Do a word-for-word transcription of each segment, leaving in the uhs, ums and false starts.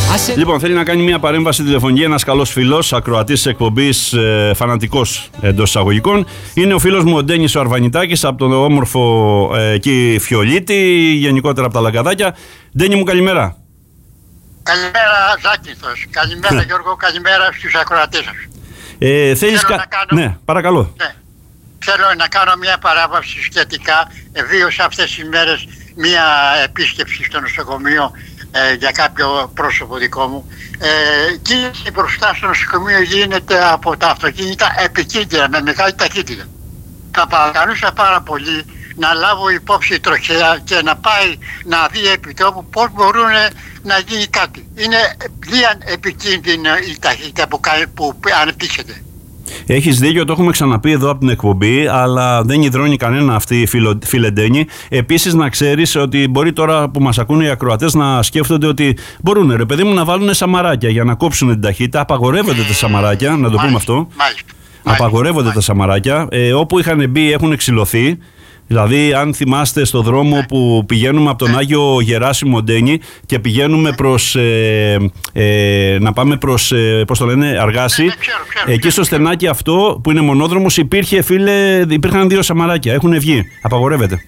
Λοιπόν, θέλει να κάνει μια παρέμβαση τηλεφωνική ένας καλός φίλος, ακροατής της εκπομπής, ε, φανατικός εντός εισαγωγικών. Είναι ο φίλος μου ο Ντένις ο Αρβανιτάκης από τον όμορφο ε, εκεί Φιολίτη, γενικότερα από τα Λαγκαδάκια. Ντένι μου, καλημέρα. Καλημέρα Ζάκηθος, καλημέρα Γιώργο, καλημέρα στους ακροατές σας. Ε, θέλεις κα... κάνω... Ναι, παρακαλώ. Ναι. Θέλω να κάνω μια παράβαση σχετικά. Βίωσα αυτές τις μέρες μια επίσκεψη στο νοσοκομείο ε, για κάποιο πρόσωπο δικό μου. Ε, και μπροστά στο νοσοκομείο γίνεται από τα αυτοκίνητα επικίνδυνα με μεγάλη ταχύτητα. Θα παρακαλούσα πάρα πολύ να λάβω υπόψη τροχέα και να πάει να δει επί τόπου πώς μπορούν να γίνει κάτι. Είναι πλέον επικίνδυνο η ταχύτητα που, που αναπτύσσεται. Έχεις δίκιο, το έχουμε ξαναπεί εδώ από την εκπομπή, αλλά δεν υδρώνει κανένα αυτή, φίλε Ντένι. Επίσης, να ξέρεις ότι μπορεί τώρα που μας ακούνε οι ακροατές να σκέφτονται ότι μπορούν, ρε παιδί μου, να βάλουν σαμαράκια για να κόψουν την ταχύτητα. Απαγορεύονται ε, τα σαμαράκια, να το μάλιστα, πούμε αυτό. Μάλιστα, Απαγορεύονται μάλιστα. τα σαμαράκια. Ε, όπου είχαν μπει έχουν εξυλωθεί. Δηλαδή, αν θυμάστε στο δρόμο ναι. που πηγαίνουμε από τον ναι. Άγιο Γεράσιμο Ντένι και πηγαίνουμε προς, ε, ε, να πάμε προς, ε, πώς το λένε, Αργάση, ναι, ξέρω, ξέρω, εκεί στο στενάκι αυτό που είναι μονόδρομος υπήρχε, φίλε, υπήρχαν δύο σαμαράκια, έχουν βγει, απαγορεύεται.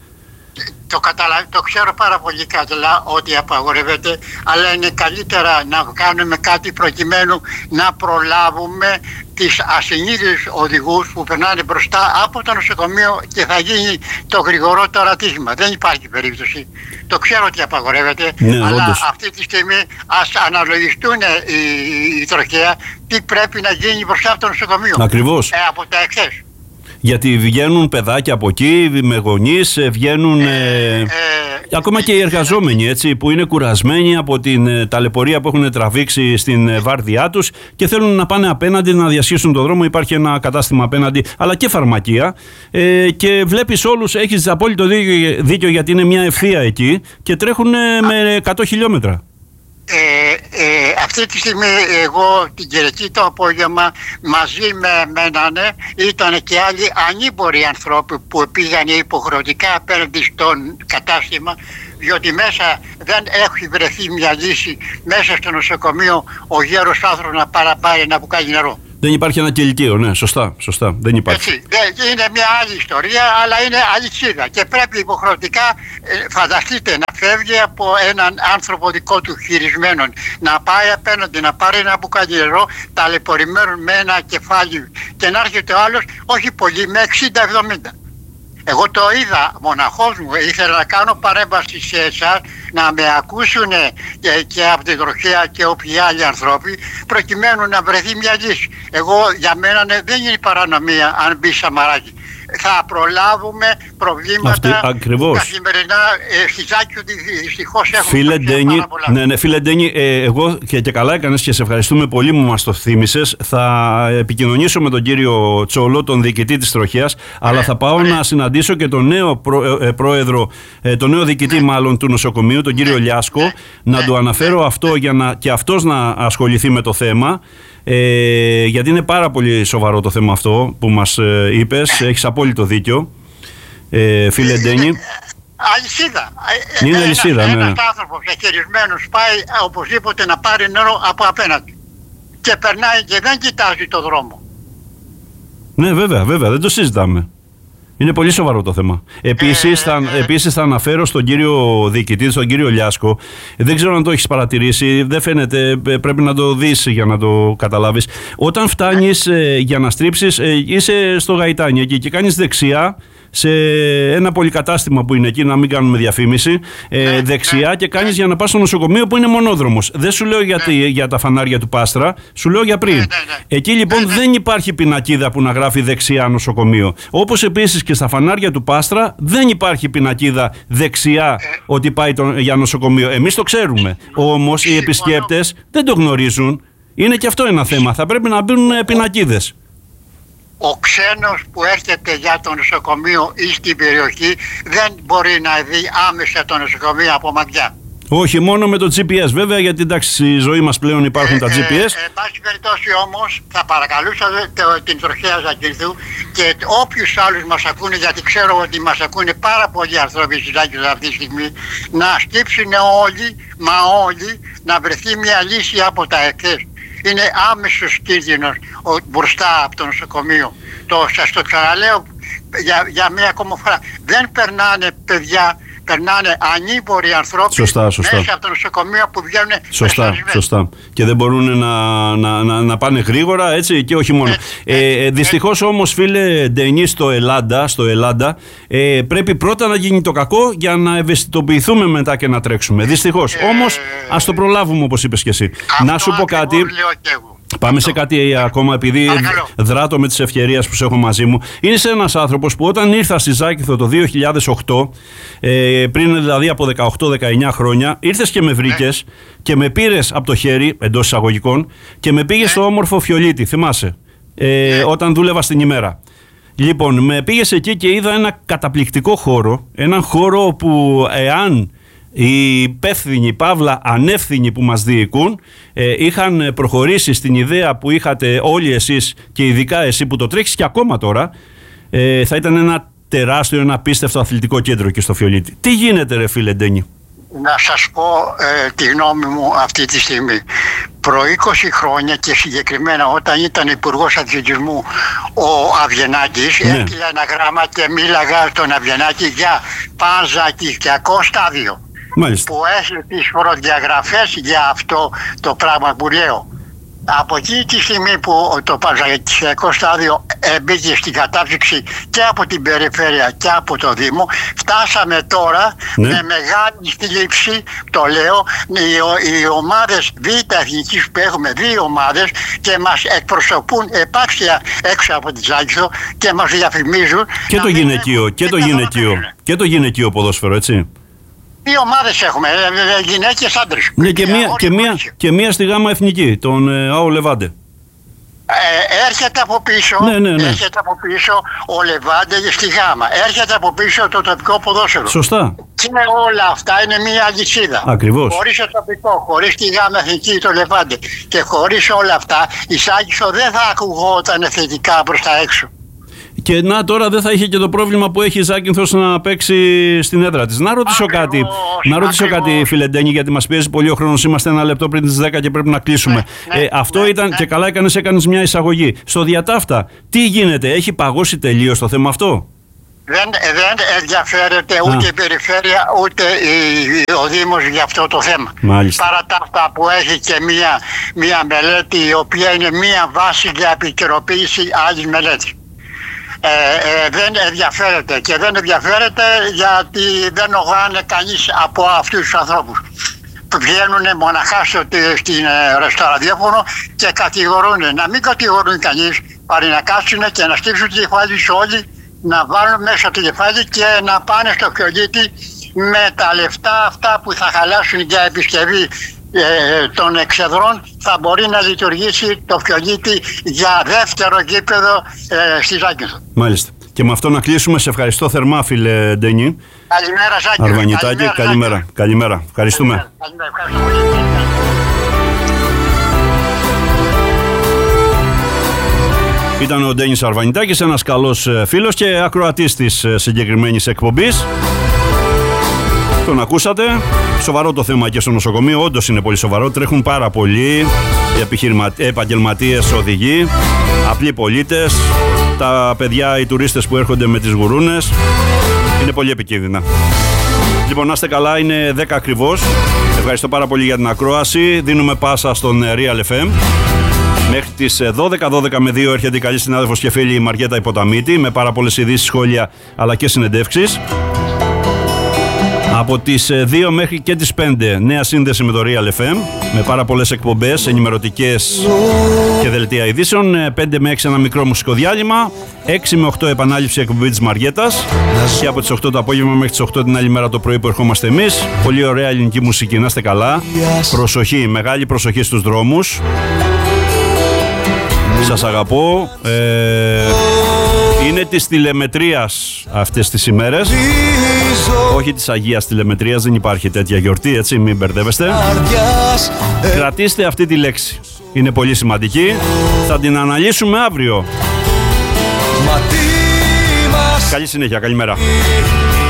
Το, καταλα... το ξέρω πάρα πολύ καλά ότι απαγορεύεται, αλλά είναι καλύτερα να κάνουμε κάτι προκειμένου να προλάβουμε τις ασυνείδητους οδηγούς που περνάνε μπροστά από το νοσοκομείο και θα γίνει το γρηγορότερο ατύχημα. Δεν υπάρχει περίπτωση. Το ξέρω ότι απαγορεύεται, ναι, αλλά όντως. Αυτή τη στιγμή ας αναλογιστούν οι, οι τροχέα τι πρέπει να γίνει μπροστά από το νοσοκομείο. Ακριβώς. Ε, από τα εχθές. Γιατί βγαίνουν παιδάκια από εκεί, με γονείς, βγαίνουν ε, ε, ε, ακόμα και οι εργαζόμενοι, έτσι, που είναι κουρασμένοι από την ε, ταλαιπωρία που έχουν τραβήξει στην ε, βάρδιά τους και θέλουν να πάνε απέναντι να διασχίσουν τον δρόμο. Υπάρχει ένα κατάστημα απέναντι, αλλά και φαρμακεία, ε, και βλέπεις όλους, έχεις απόλυτο δίκιο, δίκιο γιατί είναι μια ευθεία εκεί και τρέχουν ε, με εκατό χιλιόμετρα. Ε, ε, αυτή τη στιγμή εγώ την Κυριακή το απόγευμα μαζί με μένανε ήταν και άλλοι ανήμποροι άνθρωποι που πήγαν υποχρεωτικά απέναντι στον κατάστημα, διότι μέσα δεν έχει βρεθεί μια λύση μέσα στο νοσοκομείο ο γέρος άνθρωπος να παραπάρει ένα μπουκάλι νερό. Δεν υπάρχει ένα κελικείο, ναι, σωστά, σωστά, δεν υπάρχει. Έτσι, είναι μια άλλη ιστορία, αλλά είναι αλυσίδα και πρέπει υποχρεωτικά, φανταστείτε, να φεύγει από έναν άνθρωπο δικό του χειρισμένον, να πάει απέναντι, να πάρει ένα μπουκάλι νερό, ταλαιπωρημένο με ένα κεφάλι και να έρχεται ο άλλος, όχι πολύ, με εξήντα εβδομήντα. Εγώ το είδα μοναχός μου, ήθελα να κάνω παρέμβαση σε εσάς, να με ακούσουν και, και από την τροχέα και όποιοι άλλοι ανθρώποι, προκειμένου να βρεθεί μια λύση. Εγώ, για μένα δεν είναι παρανομία αν μπει σαμαράκι. Θα προλάβουμε προβλήματα ακριβώς. Καθημερινά ε, στη Ζάκη δυστυχώς έχουμε. Φίλε Ντένι, ναι, ναι, φίλε Ντένι, ε, εγώ και, και καλά έκανες και σε ευχαριστούμε πολύ που μας το θύμισες. Θα επικοινωνήσω με τον κύριο Τσόλο, τον διοικητή της τροχέας, ναι, αλλά θα πάω ναι. να συναντήσω και τον νέο πρό, ε, πρόεδρο, ε, τον νέο διοικητή ναι. μάλλον του νοσοκομείου, τον κύριο ναι. Λιάσκο, ναι. να ναι. του αναφέρω ναι. αυτό για να, και αυτός να ασχοληθεί με το θέμα. Ε, γιατί είναι πάρα πολύ σοβαρό το θέμα αυτό που μας ε, είπες. Έχεις απόλυτο δίκιο, ε, φίλε Ντένι. Αλυσίδα. Είναι αλυσίδα, ναι. Ένας άνθρωπος εχειρισμένος πάει οπωσδήποτε να πάρει νερό από απέναντι και περνάει και δεν κοιτάζει το δρόμο. Ναι, βέβαια, βέβαια, δεν το συζητάμε. Είναι πολύ σοβαρό το θέμα. Επίσης, θα, επίσης θα αναφέρω στον κύριο διοικητή, στον κύριο Λιάσκο. Δεν ξέρω αν το έχεις παρατηρήσει, δεν φαίνεται, πρέπει να το δεις για να το καταλάβεις. Όταν φτάνεις ε, για να στρίψεις, ε, είσαι στο Γαϊτάνι εκεί και κάνεις δεξιά σε ένα πολυκατάστημα που είναι εκεί, να μην κάνουμε διαφήμιση, ε, δεξιά και κάνεις για να πας στο νοσοκομείο που είναι μονόδρομος. Δεν σου λέω για, τη, για τα φανάρια του Πάστρα, σου λέω για πριν. Εκεί λοιπόν δεν υπάρχει πινακίδα που να γράφει δεξιά νοσοκομείο. Όπως επίσης και στα φανάρια του Πάστρα δεν υπάρχει πινακίδα δεξιά ότι πάει το, για νοσοκομείο. Εμείς το ξέρουμε. Όμως οι επισκέπτες δεν το γνωρίζουν. Είναι και αυτό ένα θέμα. Θα πρέπει να μπουν πινακίδες. Ο ξένος που έρχεται για το νοσοκομείο ή στην περιοχή δεν μπορεί να δει άμεσα το νοσοκομείο από μακριά. Όχι μόνο με το τζι πι ες βέβαια, γιατί εντάξει στη ζωή μας πλέον υπάρχουν ε, τα τζι πι ες. Ε, ε, εν πάση περιπτώσει όμως θα παρακαλούσα το, την τροχέα Ζακυνθού και όποιους άλλους μας ακούνε, γιατί ξέρω ότι μας ακούνε πάρα πολλοί άνθρωποι στη Ζάκυνθο αυτή τη στιγμή, να σκύψουν όλοι, μα όλοι, να βρεθεί μια λύση από τα ΕΚΕΣ. Είναι άμεσος κίνδυνος μπροστά από το νοσοκομείο. Το, σας το ξαναλέω για, για μία ακόμα φορά. Δεν περνάνε παιδιά, περνάνε ανήμποροι ανθρώποι σωστά, σωστά. μέσα από το νοσοκομείο που βγαίνουν. Σωστά, σωστά. Και δεν μπορούν να, να, να, να πάνε γρήγορα, έτσι, και όχι μόνο. Ε, ε, ε, δυστυχώς όμως, φίλε Ντένι, στο Ελλάδα, στο Ελλάδα ε, πρέπει πρώτα να γίνει το κακό για να ευαισθητοποιηθούμε μετά και να τρέξουμε. Δυστυχώς. Ε, όμως ας το προλάβουμε, όπως είπες και εσύ. Να σου πω κάτι. Πάμε σε κάτι ακόμα, επειδή δράτω με τις ευκαιρίες που σε έχω μαζί μου. Είσαι ένας άνθρωπος που όταν ήρθα στη Ζάκυνθο το δύο χιλιάδες οκτώ, ε, πριν δηλαδή από δεκαοκτώ δεκαεννιά χρόνια, ήρθες και με βρήκες ναι. και με πήρες από το χέρι, εντός εισαγωγικών, και με πήγες ναι. στο όμορφο Φιολίτη, θυμάσαι, ε, ναι. όταν δούλευα στην ημέρα. Λοιπόν, με πήγες εκεί και είδα ένα καταπληκτικό χώρο, έναν χώρο όπου εάν οι υπεύθυνοι, παύλα ανεύθυνοι που μας διοικούν, ε, είχαν προχωρήσει στην ιδέα που είχατε όλοι εσείς και ειδικά εσύ που το τρέχεις και ακόμα τώρα, ε, θα ήταν ένα τεράστιο, ένα απίστευτο αθλητικό κέντρο εκεί στο Φιολίτη. Τι γίνεται ρε φίλε Ντένι? Να σας πω ε, τη γνώμη μου αυτή τη στιγμή. Προ είκοσι χρόνια και συγκεκριμένα όταν ήταν υπουργός αθλητισμού ο Αβγενάκης, ναι. έστειλα ένα γράμμα και μίλαγα στον Αβγενάκη για πανζακιστιακό στάδιο. Μάλιστα. Που έχει τις προδιαγραφές για αυτό το πράγμα που λέω. Από εκεί τη στιγμή που το πανζακιστιακό στάδιο μπήκε στην κατάψυξη και από την περιφέρεια και από το Δήμο, φτάσαμε τώρα ναι. με μεγάλη θλίψη, το λέω, οι, οι ομάδες Β' Εθνικής που έχουμε δύο ομάδες και μας εκπροσωπούν επάξια έξω από τη Ζάκυνθο και μας διαφημίζουν. Και το γυναικείο, και το γυναικείο, και το γυναικείο ποδόσφαιρο, έτσι. Δύο ομάδες έχουμε, γυναίκες, άντρες. Ναι, και μία, και, μία, και μία στη Γάμα Εθνική, τον ε, ΑΟ Λεβάντε. Ε, έρχεται από πίσω, ναι, ναι, ναι. έρχεται από πίσω ο Λεβάντε στη Γάμα. Έρχεται από πίσω το τοπικό ποδόσφαιρο. Σωστά. Και όλα αυτά είναι μία αλυσίδα. Ακριβώς. Χωρίς το τοπικό, χωρίς τη Γάμα Εθνική, το Λεβάντε και χωρίς όλα αυτά, η Ζάκυνθο δεν θα ακουγόταν θετικά προς τα έξω. Και να τώρα δεν θα είχε και το πρόβλημα που έχει η Ζάκυνθος να παίξει στην έδρα της. Να ρωτήσω ακριβώς, κάτι, να ρωτήσω κάτι φίλε Ντένι, γιατί μας πιέζει πολύ ο χρόνος. Είμαστε ένα λεπτό πριν τις δέκα και πρέπει να κλείσουμε. Ναι, ναι, ε, αυτό ναι, ήταν ναι. και καλά έκανες, έκανες μια εισαγωγή. Στο διατάφτα, τι γίνεται, έχει παγώσει τελείως το θέμα αυτό? Δεν, δεν ενδιαφέρεται ούτε Α. η περιφέρεια ούτε η, ο Δήμος για αυτό το θέμα. Μάλιστα. Παρά τα αυτά που έχει και μια, μια μελέτη η οποία είναι μια βάση για επικαιροποίηση άλλης μελέτης. Ε, ε, δεν ενδιαφέρεται και δεν ενδιαφέρεται γιατί δεν ογάνε κανείς από αυτούς τους ανθρώπους που βγαίνουν μοναχά στο, στην ε, ραδιόφωνο και κατηγορούν. Να μην κατηγορούν κανείς, παρά να κάτσουν και να στύψουν το κεφάλι τους όλοι, να βάλουν μέσα το κεφάλι και να πάνε στο Φιολίτη με τα λεφτά αυτά που θα χαλάσουν για επισκευή Ε, των εξεδρών, θα μπορεί να λειτουργήσει το Φιολίτη για δεύτερο γήπεδο ε, στη Ζάκυνθο. Μάλιστα. Και με αυτό να κλείσουμε. Σε ευχαριστώ θερμά, φίλε Ντένι. Καλημέρα, Ζάκη. Αρβανιτάκη, καλημέρα. Καλημέρα. καλημέρα. Ευχαριστούμε. Καλημέρα. Ευχαριστούμε. Ήταν ο Ντένις Αρβανιτάκης, ένας καλός φίλος και ακροατής της συγκεκριμένης εκπομπής. Τον ακούσατε. Σοβαρό το θέμα και στο νοσοκομείο. Όντως είναι πολύ σοβαρό. Τρέχουν πάρα πολλοί επαγγελματίες, οδηγοί, απλοί πολίτες, τα παιδιά, οι τουρίστες που έρχονται με τις γουρούνες. Είναι πολύ επικίνδυνα. Λοιπόν, να είστε καλά. Είναι δέκα ακριβώς. Ευχαριστώ πάρα πολύ για την ακρόαση. Δίνουμε πάσα στον Real εφ εμ. Μέχρι τις δώδεκα, δώδεκα με δύο έρχεται η καλή συνάδελφος και φίλη η Μαριέτα Υποταμίτη με πάρα πολλές ειδήσεις, σχόλια αλλά και συνεντεύξεις. Από τις δύο μέχρι και τις πέντε νέα σύνδεση με το Real εφ εμ με πάρα πολλές εκπομπές ενημερωτικές και δελτία ειδήσεων. πέντε με έξι ένα μικρό μουσικό διάλειμμα. έξι με οκτώ επανάληψη εκπομπή της Μαριέτας. Και από τις οκτώ το απόγευμα μέχρι τις οκτώ την άλλη μέρα το πρωί που ερχόμαστε εμείς. Πολύ ωραία ελληνική μουσική. Να είστε καλά. Προσοχή, μεγάλη προσοχή στους δρόμους. Σας αγαπώ. Ε... Είναι της τηλεμετρίας αυτές τις ημέρες. Όχι της Αγίας Τηλεμετρίας, δεν υπάρχει τέτοια γιορτή, έτσι, μην μπερδεύεστε. Κρατήστε αυτή τη λέξη. Είναι πολύ σημαντική. Θα την αναλύσουμε αύριο. Καλή συνέχεια, καλημέρα.